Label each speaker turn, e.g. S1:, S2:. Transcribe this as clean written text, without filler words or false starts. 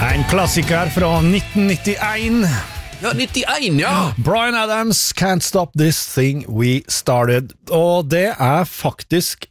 S1: En klassiker fra 1991.
S2: Ja, 91, ja!
S1: Bryan Adams, Can't Stop This Thing We Started. Og det er faktisk